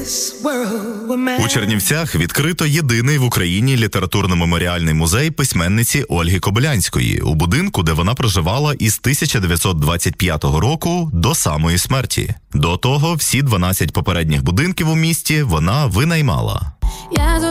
У Чернівцях відкрито єдиний в Україні літературно-меморіальний музей письменниці Ольги Кобилянської у будинку, де вона проживала із 1925 року до самої смерті. До того всі 12 попередніх будинків у місті вона винаймала.